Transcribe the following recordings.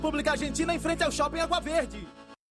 República Argentina em frente ao Shopping Água Verde.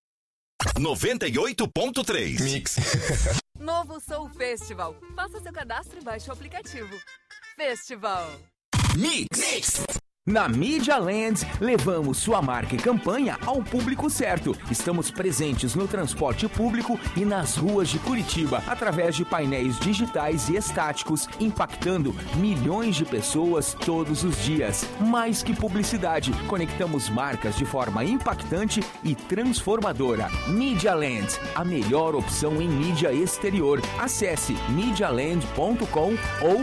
98.3 Mix. Novo Soul Festival. Faça seu cadastro e baixe o aplicativo. Festival. Mix. Na Media Land, levamos sua marca e campanha ao público certo. Estamos presentes no transporte público e nas ruas de Curitiba, através de painéis digitais e estáticos, impactando milhões de pessoas todos os dias. Mais que publicidade, conectamos marcas de forma impactante e transformadora. Media Land, a melhor opção em mídia exterior. Acesse medialand.com ou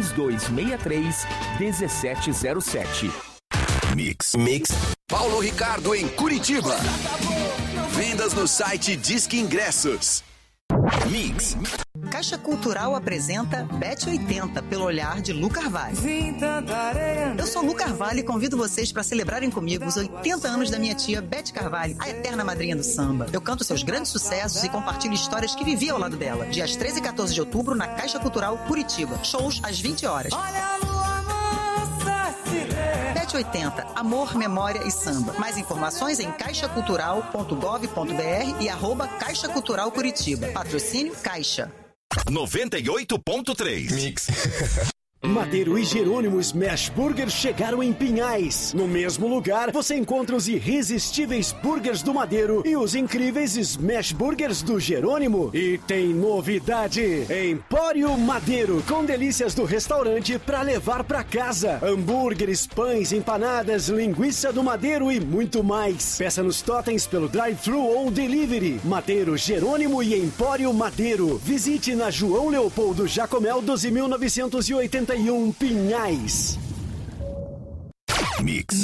3263-1707. Mix. Paulo Ricardo em Curitiba. Vendas no site Disque Ingressos. Mix. Caixa Cultural apresenta Bet 80 pelo olhar de Lu Carvalho. Eu sou Lu Carvalho e convido vocês para celebrarem comigo os 80 anos da minha tia Beth Carvalho, a eterna madrinha do samba. Eu canto seus grandes sucessos e compartilho histórias que vivi ao lado dela. Dias 13 e 14 de outubro na Caixa Cultural Curitiba. Shows às 20 horas. Bet 80, amor, memória e samba. Mais informações em caixacultural.gov.br e @Caixa Cultural Curitiba. Patrocínio Caixa. 98.3 Mix. Madeiro e Jerônimo Smash Burger chegaram em Pinhais. No mesmo lugar, você encontra os irresistíveis burgers do Madeiro e os incríveis Smash Burgers do Jerônimo. E tem novidade: Empório Madeiro, com delícias do restaurante pra levar pra casa. Hambúrgueres, pães, empanadas, linguiça do Madeiro e muito mais. Peça nos totens pelo drive-thru ou delivery. Madeiro, Jerônimo e Empório Madeiro. Visite na João Leopoldo Jacomel 12.981 Pinhais. Mix.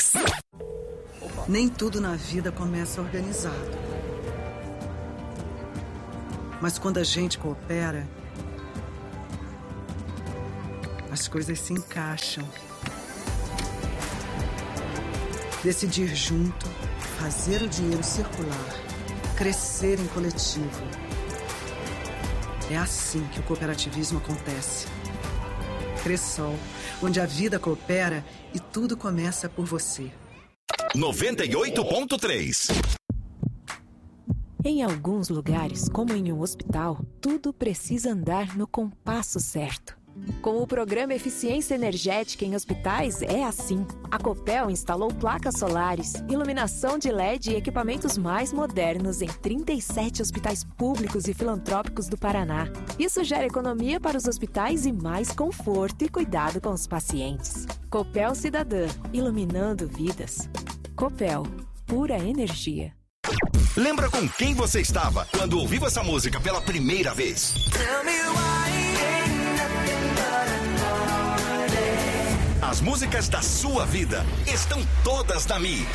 Nem tudo na vida começa organizado. Mas quando a gente coopera, as coisas se encaixam. Decidir junto, fazer o dinheiro circular, crescer em coletivo. É assim que o cooperativismo acontece. Cressol, onde a vida coopera e tudo começa por você. 98.3 Em alguns lugares, como em um hospital, tudo precisa andar no compasso certo. Com o programa Eficiência Energética em Hospitais é assim. A Copel instalou placas solares, iluminação de LED e equipamentos mais modernos em 37 hospitais públicos e filantrópicos do Paraná. Isso gera economia para os hospitais e mais conforto e cuidado com os pacientes. Copel Cidadã, iluminando vidas. Copel, pura energia. Lembra com quem você estava quando ouviu essa música pela primeira vez? As músicas da sua vida estão todas na Mix.